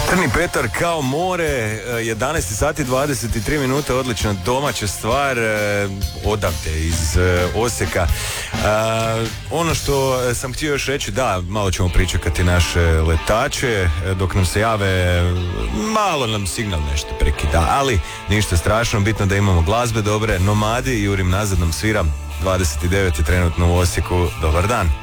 Crni Petar kao more, 11 sati 23 minute, odlična domaća stvar, odavde iz Osijeka. Ono što sam htio još reći, da, malo ćemo pričekati naše letače, dok nam se jave, malo nam signal nešto prekida, ali ništa strašno, bitno da imamo glazbe dobre. Nomadi, Jurim nazad nam svira, 29 je trenutno u Osijeku, dobar dan.